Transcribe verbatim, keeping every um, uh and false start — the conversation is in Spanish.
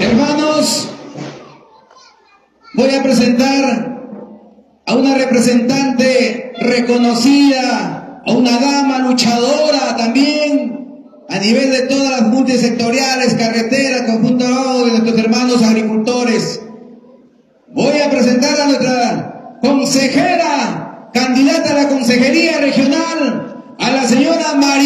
Hermanos, voy a presentar a una representante reconocida, a una dama luchadora también, a nivel de todas las multisectoriales, carreteras, conjunto de nuestros hermanos agricultores. Voy a presentar a nuestra consejera, candidata a la consejería regional, a la señora María.